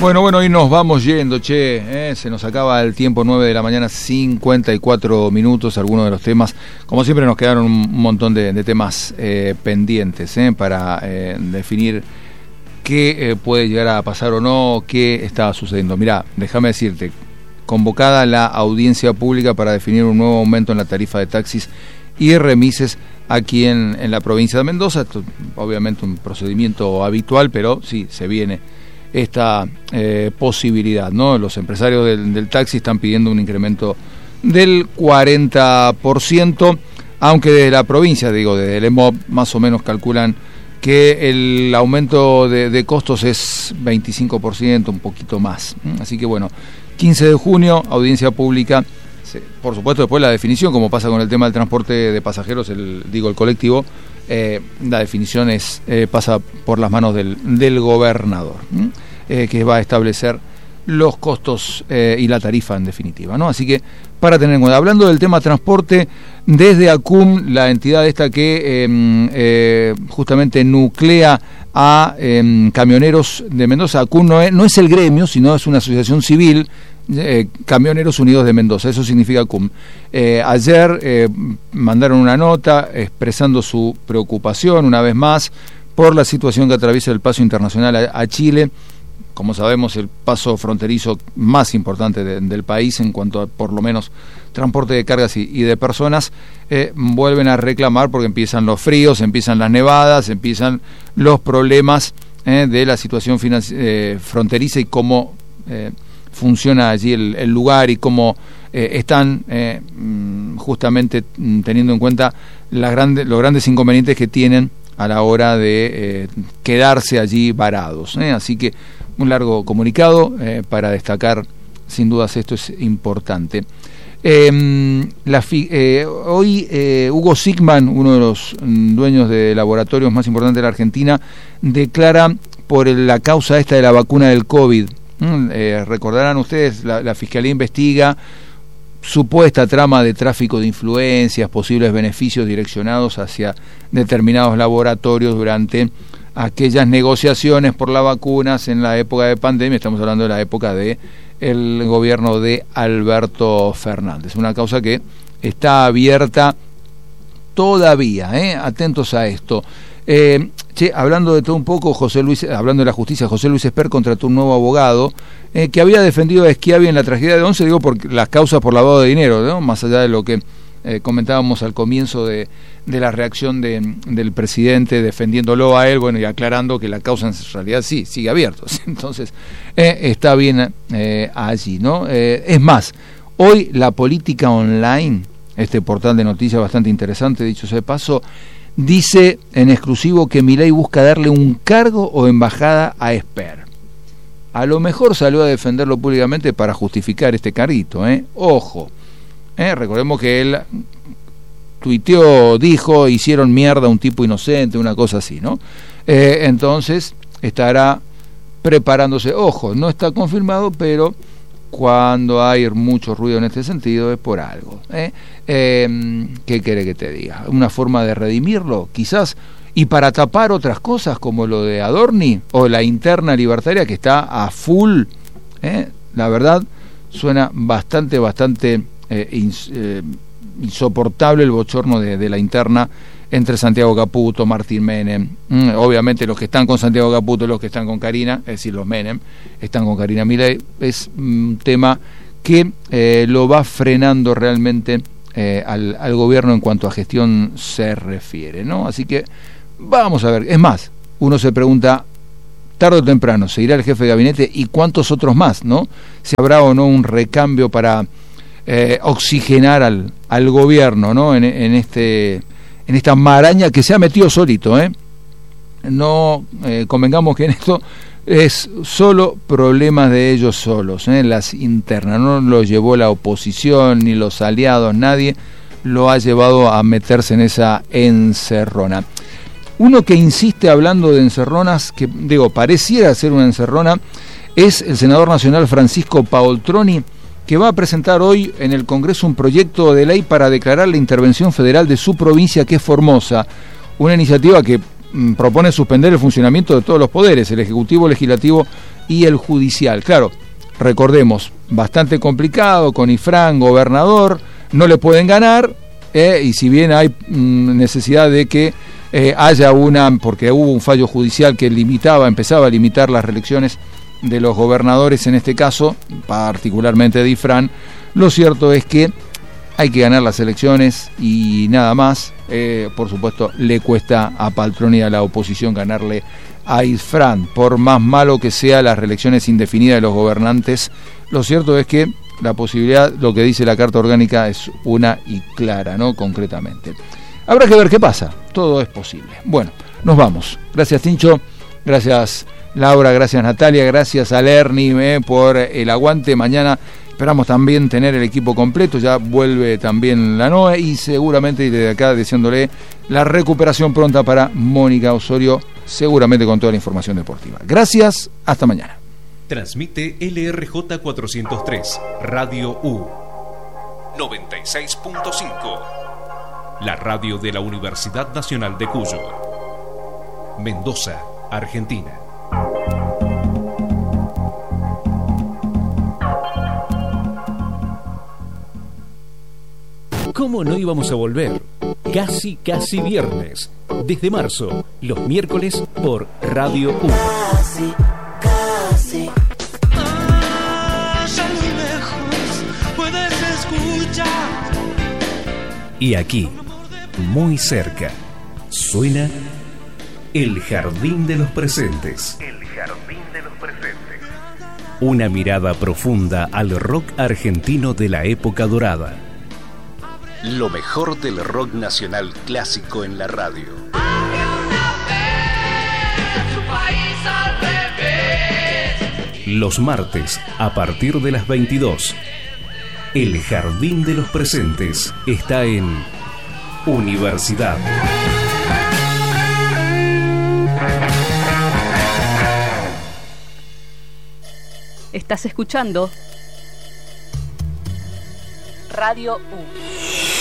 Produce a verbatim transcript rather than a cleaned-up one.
Bueno, bueno, y nos vamos yendo, che, ¿eh? Se nos acaba el tiempo, nueve de la mañana, cincuenta y cuatro minutos, algunos de los temas, como siempre nos quedaron un montón de, de temas eh, pendientes ¿eh? para eh, definir qué eh, puede llegar a pasar o no, qué está sucediendo. Mirá, déjame decirte, convocada la audiencia pública para definir un nuevo aumento en la tarifa de taxis y remises aquí en, en la provincia de Mendoza. Esto, obviamente un procedimiento habitual, pero sí, se viene esta eh, posibilidad, ¿no? Los empresarios del, del taxi están pidiendo un incremento del cuarenta por ciento, aunque desde la provincia, digo, desde el E M O B, más o menos calculan que el aumento de, de costos es veinticinco por ciento, un poquito más. Así que bueno, quince de junio, audiencia pública. Por supuesto, después la definición, como pasa con el tema del transporte de pasajeros, el, digo, el colectivo, eh, la definición es eh, pasa por las manos del, del gobernador, eh, que va a establecer los costos eh, y la tarifa en definitiva, ¿no? Así que, para tener en cuenta, hablando del tema transporte, desde ACUM, la entidad esta que eh, eh, justamente nuclea a eh, camioneros de Mendoza. ACUM no es, no es el gremio, sino es una asociación civil, eh, Camioneros Unidos de Mendoza, eso significa ACUM. Eh, ayer eh, mandaron una nota expresando su preocupación, una vez más, por la situación que atraviesa el paso internacional a, a Chile. Como sabemos, el paso fronterizo más importante de, del país en cuanto a, por lo menos, transporte de cargas y, y de personas, eh, vuelven a reclamar porque empiezan los fríos, empiezan las nevadas, empiezan los problemas eh, de la situación financi- eh, fronteriza y cómo eh, funciona allí el, el lugar y cómo eh, están eh, justamente teniendo en cuenta las grandes, los grandes inconvenientes que tienen a la hora de eh, quedarse allí varados. ¿eh? Así que un largo comunicado eh, para destacar, sin dudas esto es importante. Eh, la fi- eh, hoy eh, Hugo Sigman, uno de los dueños de laboratorios más importantes de la Argentina, declara por el, la causa esta de la vacuna del COVID. ¿Mm? Eh, recordarán ustedes, la, la Fiscalía investiga supuesta trama de tráfico de influencias, posibles beneficios direccionados hacia determinados laboratorios durante aquellas negociaciones por las vacunas en la época de pandemia. Estamos hablando de la época de el gobierno de Alberto Fernández, una causa que está abierta todavía, ¿eh? Atentos a esto. Eh, che, hablando de todo un poco, José Luis, hablando de la justicia, José Luis Esper contrató un nuevo abogado eh, que había defendido a Schiavi en la tragedia de Once, digo, por las causas por lavado de dinero, ¿no? Más allá de lo que eh, comentábamos al comienzo de, de la reacción de, del presidente defendiéndolo a él, bueno, y aclarando que la causa en realidad sí, sigue abierta. Entonces, eh, está bien eh, allí, ¿no? Eh, es más, hoy La Política Online, este portal de noticias bastante interesante, dicho sea de paso, dice en exclusivo que Milei busca darle un cargo o embajada a Esper. A lo mejor salió a defenderlo públicamente para justificar este carguito, ¿eh? Ojo. ¿eh? Recordemos que él tuiteó, dijo, hicieron mierda a un tipo inocente, una cosa así, ¿no? Eh, entonces estará preparándose. Ojo, no está confirmado, pero cuando hay mucho ruido en este sentido es por algo. ¿eh? Eh, ¿Qué quiere que te diga? Una forma de redimirlo, quizás, y para tapar otras cosas como lo de Adorni o la interna libertaria que está a full. ¿eh? La verdad, suena bastante, bastante eh, ins, eh, insoportable el bochorno de, de la interna entre Santiago Caputo, Martín Menem. Mm, obviamente los que están con Santiago Caputo, los que están con Karina, es decir, los Menem, están con Karina Milei. Es un tema que eh, lo va frenando realmente eh, al, al gobierno en cuanto a gestión se refiere, ¿no? Así que vamos a ver. Es más, uno se pregunta, tarde o temprano, ¿se irá el jefe de gabinete y cuántos otros más, no? ¿Se habrá o no un recambio para eh, oxigenar al, al gobierno, ¿no? En, en este... en esta maraña que se ha metido solito, ¿eh? No eh, convengamos que en esto es solo problemas de ellos solos, ¿eh? Las internas, no lo llevó la oposición ni los aliados, nadie lo ha llevado a meterse en esa encerrona. Uno que insiste hablando de encerronas, que digo, pareciera ser una encerrona, es el senador nacional Francisco Paoltroni, que va a presentar hoy en el Congreso un proyecto de ley para declarar la intervención federal de su provincia, que es Formosa, una iniciativa que mm, propone suspender el funcionamiento de todos los poderes, el Ejecutivo, Legislativo y el judicial. Claro, recordemos, bastante complicado, con Ifrán, gobernador, no le pueden ganar, eh, y si bien hay mm, necesidad de que eh, haya una, porque hubo un fallo judicial que limitaba, empezaba a limitar las reelecciones de los gobernadores, en este caso, particularmente de Ifrán, lo cierto es que hay que ganar las elecciones y nada más. Eh, por supuesto, le cuesta a Paltroni y a la oposición ganarle a Ifrán, por más malo que sea las reelecciones indefinidas de los gobernantes. Lo cierto es que la posibilidad, lo que dice la Carta Orgánica, es una y clara, ¿no? Concretamente. Habrá que ver qué pasa, todo es posible. Bueno, nos vamos. Gracias, Tincho, gracias, Laura, gracias, Natalia, gracias a Lerny eh, por el aguante. Mañana esperamos también tener el equipo completo, ya vuelve también la Noe y seguramente desde acá deseándole la recuperación pronta para Mónica Osorio, seguramente con toda la información deportiva. Gracias, hasta mañana. Transmite L R J cuatrocientos tres, Radio U, noventa y seis punto cinco, la radio de la Universidad Nacional de Cuyo, Mendoza, Argentina. ¿Cómo no íbamos a volver? Casi, casi viernes. Desde marzo, los miércoles por Radio U. Casi, casi. Allá a lo lejos puedes escuchar. Y aquí, muy cerca, suena El Jardín de los Presentes. El Jardín de los Presentes. Una mirada profunda al rock argentino de la época dorada. Lo mejor del rock nacional clásico en la radio. Los martes, a partir de las veintidós, El Jardín de los Presentes está en Universidad. Estás escuchando Radio U.